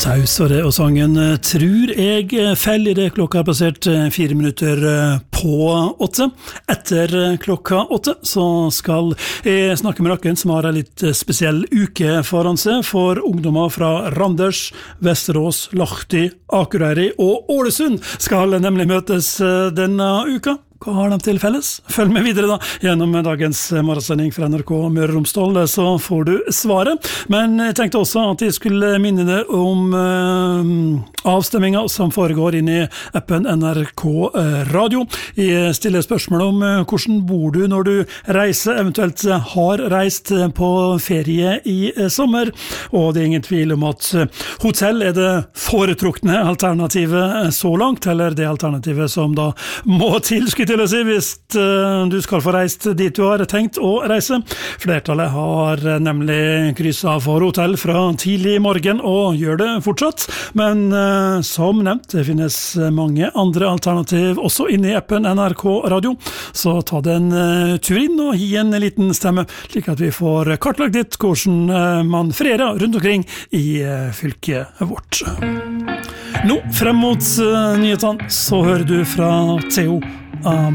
Saus var det, og sangen «Tror jeg fell» I det klokka passert 4 minutter på 8. Etter klokka 8 så skal jeg snakke med dere som har en litt spesiell uke foran seg, for ungdommer fra Randers, Vesterås, Lahti, Akureyri og Ålesund skal nemlig møtes denne uka. Hva har de til felles? Følg med videre da, gjennom dagens morgensending fra NRK Møre og Romsdal, så får du svaret. Men jeg tenkte også at jeg skulle minne deg om avstemminga som foregår inne I appen NRK Radio. Jeg stiller spørsmål om hvordan bor du når du reiser, eventuelt har reist på ferie I sommer, og det ingen tvil om at hotell det foretrukne alternativet så langt, eller det alternativet som da må tilskutte til å si hvis du skal få reist dit du har tenkt å reise. Flertallet har nemlig krysset for hotell fra tidlig morgen og gjør det fortsatt, men som nevnt, det finnes mange andre alternativ også inne I appen NRK Radio, så ta den tur inn og gi en liten stemme, slik at vi får kartlagt litt hvordan man ferierer rundt omkring I fylket vårt. Nå, frem mot nyhetene, så hører du fra Theo